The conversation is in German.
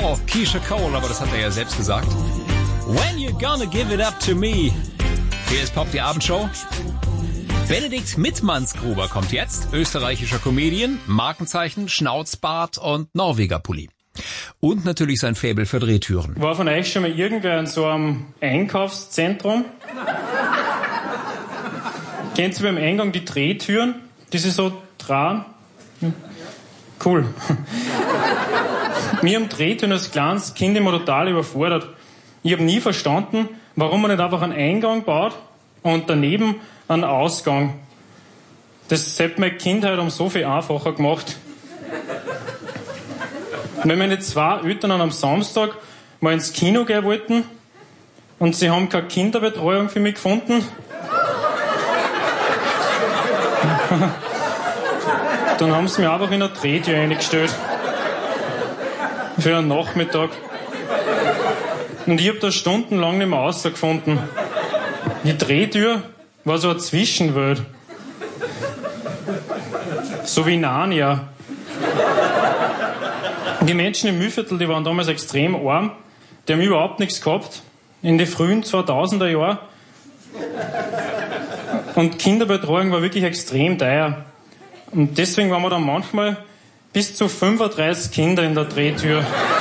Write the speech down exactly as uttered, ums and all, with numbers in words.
vor Keisha Cole, aber das hat er ja selbst gesagt. When you gonna give it up to me? Hier ist Pop, die Abendshow. Benedikt Mittmannsgruber kommt jetzt. Österreichischer Comedian, Markenzeichen, Schnauzbart und Norweger-Pulli. Und natürlich sein Faible für Drehtüren. War von euch schon mal irgendwer in so einem Einkaufszentrum? Kennt ihr beim Eingang die Drehtüren, die sie so tragen? Cool. Mir haben Drehtüren als kleines Kind immer total überfordert. Ich habe nie verstanden, warum man nicht einfach einen Eingang baut und daneben einen Ausgang. Das hätte meine Kindheit um so viel einfacher gemacht. Wenn meine zwei Eltern an einem Samstag mal ins Kino gehen wollten und sie haben keine Kinderbetreuung für mich gefunden, dann haben sie mich einfach in eine Drehtür eingestellt. Für einen Nachmittag. Und ich habe da stundenlang nicht mehr rausgefunden. Die Drehtür war so eine Zwischenwelt. So wie Narnia. Die Menschen im Mühlviertel, die waren damals extrem arm. Die haben überhaupt nichts gehabt. In den frühen zweitausender Jahren. Und Kinderbetreuung war wirklich extrem teuer. Und deswegen waren wir dann manchmal bis zu fünfunddreißig Kinder in der Drehtür.